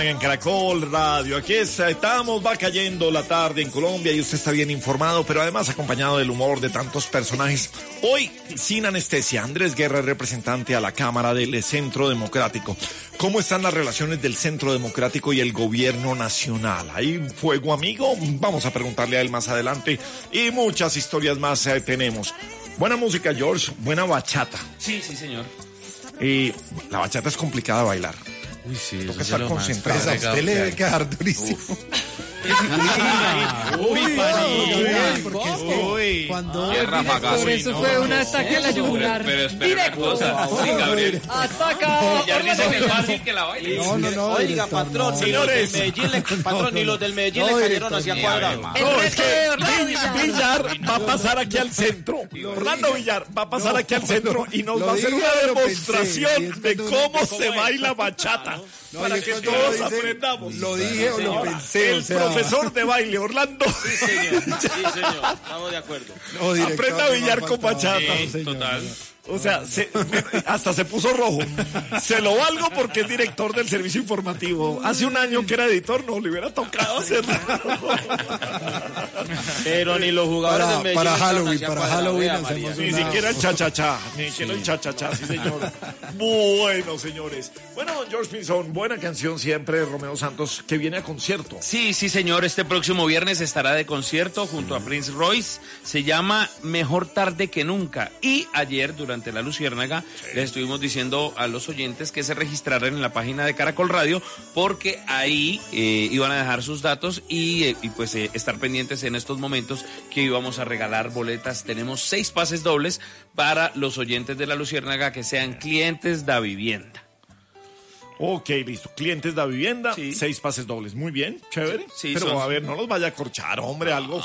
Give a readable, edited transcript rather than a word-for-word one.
En Caracol Radio, aquí estamos, va cayendo la tarde en Colombia y usted está bien informado, pero además acompañado del humor de tantos personajes. Hoy, sin anestesia, Andrés Guerra, representante a la Cámara del Centro Democrático. ¿Cómo están las relaciones del Centro Democrático y el gobierno nacional? ¿Hay fuego amigo? Vamos a preguntarle a él más adelante y muchas historias más tenemos. Buena música, George, buena bachata. Sí, señor. La bachata es complicada de bailar. Uy, sí, toca estar concentrado. A usted le debe quedar durísimo. Uy, cuando por eso fue un ataque a la yugular. Pero espera una cosa, sí, Gabriel. Ataca. Ya dice que es fácil que la baile. No, Oiga, patrón, señores. ni los del Medellín le cayeron hacia cuadrado. No, es que Villar va a pasar aquí al centro. Orlando Villar va a pasar aquí al centro y nos va a hacer una demostración de cómo se baila bachata. Para que todos aprendamos. Lo dije o lo pensé. El profesor de baile, Orlando. Sí, señor. Estamos de acuerdo. Aprenda a billar con bachata. Total. O sea, hasta se puso rojo. Se lo valgo porque es director del servicio informativo. Hace un año que era editor, no le hubiera tocado hacerlo. Pero ni los jugadores del Medellín. Para Halloween hacemos Ni siquiera el cha-cha-cha. Ni siquiera el cha-cha-cha, sí, señor. Bueno, señores. Bueno, George Pinzón, buena canción siempre de Romeo Santos, que viene a concierto. Sí, señor. Este próximo viernes estará de concierto junto a Prince Royce. Se llama Mejor Tarde que Nunca. Y ayer, durante la Luciérnaga, les estuvimos diciendo a los oyentes que se registraran en la página de Caracol Radio, porque ahí iban a dejar sus datos y pues estar pendientes en estos momentos que íbamos a regalar boletas. Tenemos 6 pases dobles para los oyentes de la Luciérnaga que sean clientes de vivienda. Ok, listo. Clientes de vivienda, Sí. 6 pases dobles. Muy bien, chévere. Sí, pero son- a ver, no los vaya a corchar, hombre, algo